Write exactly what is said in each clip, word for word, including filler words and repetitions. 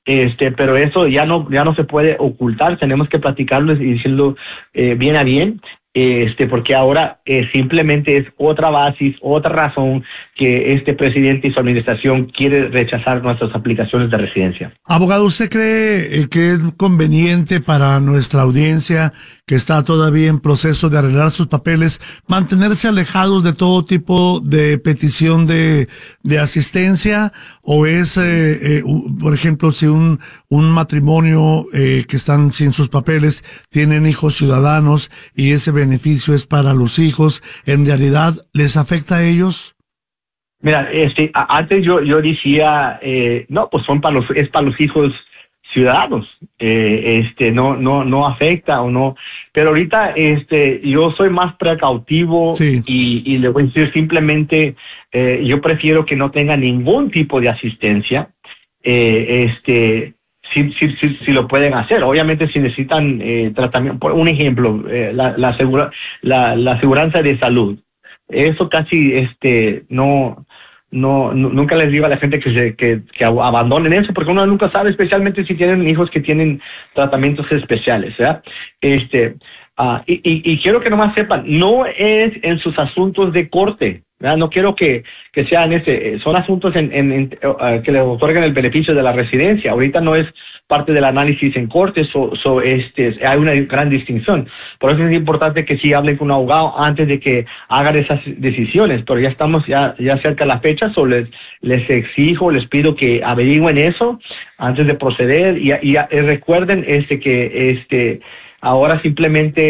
Este, pero eso ya no, ya no se puede ocultar, tenemos que platicarlo y decirlo eh, bien a bien. Este, porque ahora eh, simplemente es otra base, otra razón que este presidente y su administración quiere rechazar nuestras aplicaciones de residencia. Abogado, ¿usted cree eh, que es conveniente para nuestra audiencia que está todavía en proceso de arreglar sus papeles mantenerse alejados de todo tipo de petición de, de asistencia? ¿O es, eh, eh, por ejemplo, si un, un matrimonio eh, que están sin sus papeles tienen hijos ciudadanos y ese beneficio es para los hijos, en realidad les afecta a ellos? Mira, este, a- antes yo, yo decía, eh, no, pues son para los, es para los hijos ciudadanos, eh, este, no, no, no afecta o no, pero ahorita, este, yo soy más precautivo Sí. y, y le voy a decir simplemente, eh, yo prefiero que no tenga ningún tipo de asistencia, eh, este, si, si, si, si lo pueden hacer. Obviamente si necesitan eh, tratamiento, por un ejemplo, eh, la, la, segura, la, la aseguranza de salud. Eso casi este no, no, nu- nunca les digo a la gente que se que, que ab- abandonen eso, porque uno nunca sabe, especialmente si tienen hijos que tienen tratamientos especiales, ¿verdad? Este, ah, y, y, y quiero que nomás sepan, no es en sus asuntos de corte, ¿verdad? No quiero que, que sean ese, eh, son asuntos en, en, en, eh, que les otorgan el beneficio de la residencia. Ahorita no es parte del análisis en corte, so, so, este, hay una gran distinción. Por eso es importante que sí hablen con un abogado antes de que hagan esas decisiones, pero ya estamos ya, ya cerca de la fecha, so les, les exijo, les pido que averigüen eso antes de proceder y, y, y recuerden este, que este, ahora simplemente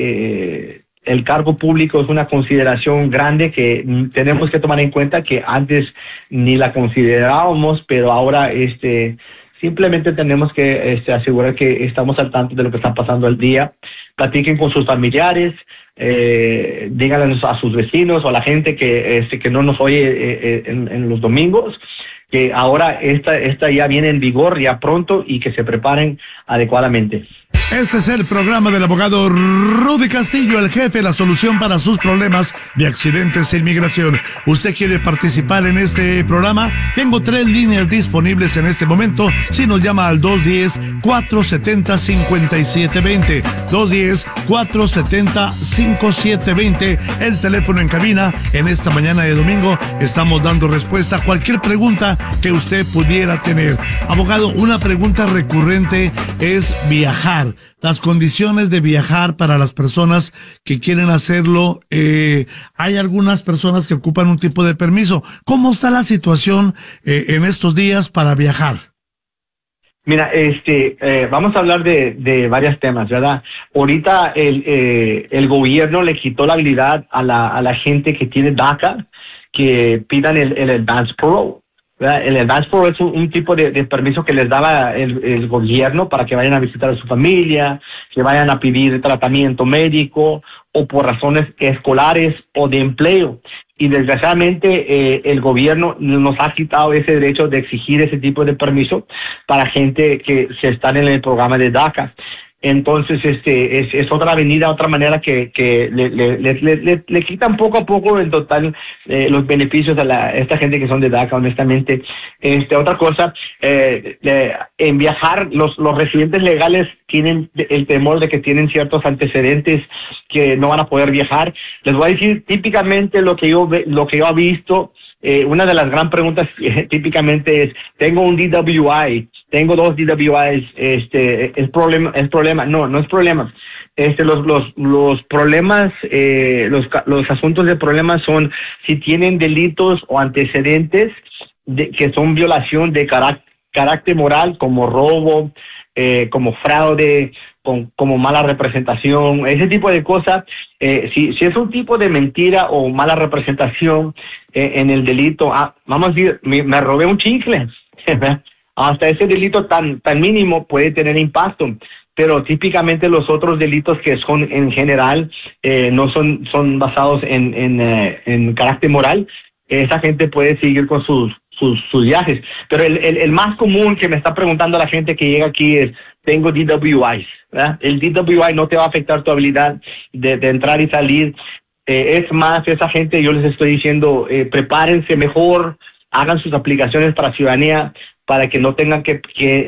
eh, el cargo público es una consideración grande que mm, tenemos que tomar en cuenta, que antes ni la considerábamos, pero ahora este simplemente tenemos que este, asegurar que estamos al tanto de lo que está pasando al día. Platiquen con sus familiares, eh, díganle a sus vecinos o a la gente que, este, que no nos oye eh, eh, en, en los domingos, que ahora esta, esta ya viene en vigor ya pronto y que se preparen adecuadamente. Este es el programa del abogado Rudy Castillo, el jefe, la solución para sus problemas de accidentes e inmigración. ¿Usted quiere participar en este programa? Tengo tres líneas disponibles en este momento. Si nos llama al dos uno cero, cuatro siete cero, cinco siete dos cero, dos uno cero, cuatro siete cero, cinco siete dos cero, el teléfono en cabina. En esta mañana de domingo estamos dando respuesta a cualquier pregunta que usted pudiera tener. Abogado, una pregunta recurrente es viajar. Las condiciones de viajar para las personas que quieren hacerlo. Eh, hay algunas personas que ocupan un tipo de permiso. ¿Cómo está la situación eh, en estos días para viajar? Mira, este, eh, vamos a hablar de, de varios temas, ¿verdad? Ahorita el, eh, el gobierno le quitó la habilidad a la, a la gente que tiene DACA que pidan el, el advance parole, ¿verdad? El advance parole es un, un tipo de, de permiso que les daba el, el gobierno para que vayan a visitar a su familia, que vayan a pedir tratamiento médico o por razones escolares o de empleo. Y desgraciadamente eh, el gobierno nos ha quitado ese derecho de exigir ese tipo de permiso para gente que se están en el programa de DACA. Entonces, este es, es otra avenida, otra manera que, que le, le, le, le, le quitan poco a poco en total eh, los beneficios a, la, a esta gente que son de DACA, honestamente. Este, otra cosa, eh, de, en viajar, los, los residentes legales tienen el temor de que tienen ciertos antecedentes que no van a poder viajar. Les voy a decir típicamente lo que yo, ve, lo que yo he visto. Eh, una de las gran preguntas eh, típicamente es, tengo un D W I, tengo dos D W Is, este, ¿es problema? ¿Es problema? No, no es problema. Este, los, los, los problemas, eh, los, los asuntos de problemas son si tienen delitos o antecedentes de, que son violación de carácter, carácter moral, como robo, eh, como fraude, con, como mala representación, ese tipo de cosas. Eh, si, si es un tipo de mentira o mala representación eh, en el delito, ah, vamos a decir, me, me robé un chicle, hasta ese delito tan, tan mínimo puede tener impacto. Pero típicamente los otros delitos que son en general eh, no son, son basados en, en, eh, en carácter moral, esa gente puede seguir con sus, sus, sus viajes. Pero el, el, el más común que me está preguntando la gente que llega aquí es, tengo D W Is, ¿verdad? El D W I no te va a afectar tu habilidad de, de entrar y salir. Eh, es más, esa gente, yo les estoy diciendo, eh, prepárense mejor, hagan sus aplicaciones para ciudadanía, para que no tengan que, que